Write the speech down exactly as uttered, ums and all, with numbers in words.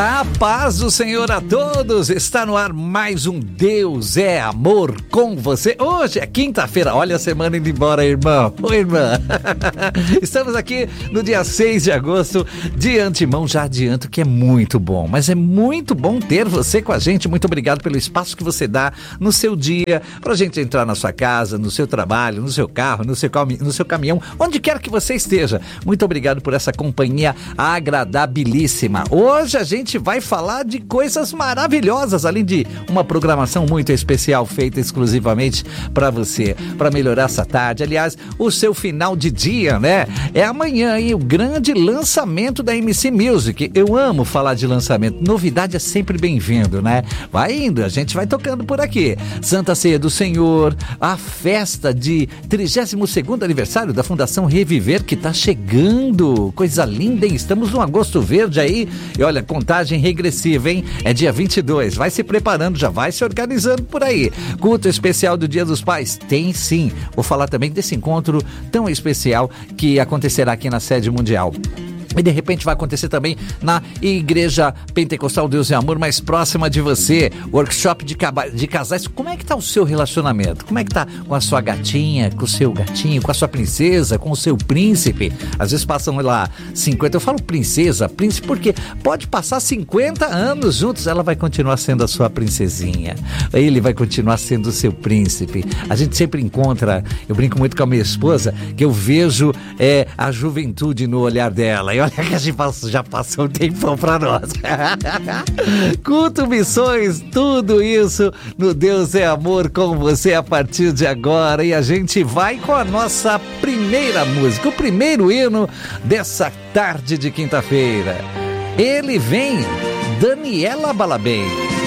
A paz do Senhor a todos, está no ar mais um Deus é Amor com você. Hoje é quinta-feira, olha a semana indo embora, irmão. Oi, irmã. Estamos aqui no dia seis de agosto. De antemão, já adianto que é muito bom, mas é muito bom ter você com a gente. Muito obrigado pelo espaço que você dá no seu dia, pra gente entrar na sua casa, no seu trabalho, no seu carro, no seu, cami- no seu caminhão, onde quer que você esteja. Muito obrigado por essa companhia agradabilíssima. Hoje a gente A gente vai falar de coisas maravilhosas, além de uma programação muito especial feita exclusivamente para você, para melhorar essa tarde, aliás, o seu final de dia, né? É amanhã, hein? O grande lançamento da M C Music. Eu amo falar de lançamento, novidade é sempre bem-vindo, né? Vai indo, a gente vai tocando por aqui. Santa Ceia do Senhor, a festa de trigésimo segundo aniversário da Fundação Reviver, que tá chegando, coisa linda, hein? Estamos no agosto verde aí, e olha, contagem regressiva, hein? É dia vinte e dois, vai se preparando, já vai se organizando por aí. Culto especial do Dia dos Pais? Tem sim. Vou falar também desse encontro tão especial que acontecerá aqui na sede mundial. E de repente vai acontecer também na Igreja Pentecostal Deus e Amor mais próxima de você. Workshop de, caba- de casais. Como é que tá o seu relacionamento? Como é que tá com a sua gatinha, com o seu gatinho, com a sua princesa, com o seu príncipe? Às vezes passam lá cinquenta, eu falo princesa, príncipe, porque pode passar cinquenta anos juntos, ela vai continuar sendo a sua princesinha. Ele vai continuar sendo o seu príncipe. A gente sempre encontra, eu brinco muito com a minha esposa, que eu vejo é, a juventude no olhar dela. E olha que a gente passou, já passou um tempão pra nós. Culto, missões, tudo isso no Deus é Amor com você a partir de agora. E a gente vai com a nossa primeira música, o primeiro hino dessa tarde de quinta-feira. Ele vem, Daniela Balabem.